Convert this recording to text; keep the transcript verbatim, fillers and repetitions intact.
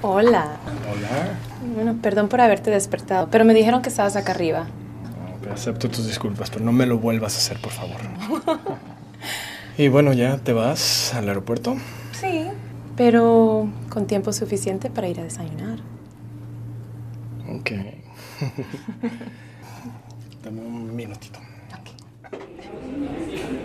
Hola. Hola. Bueno, perdón por haberte despertado, pero me dijeron que estabas acá arriba. Ok, acepto tus disculpas, pero no me lo vuelvas a hacer, por favor. Y bueno, ¿ya te vas al aeropuerto? Sí, pero con tiempo suficiente para ir a desayunar. Ok. Dame un minutito. Ok.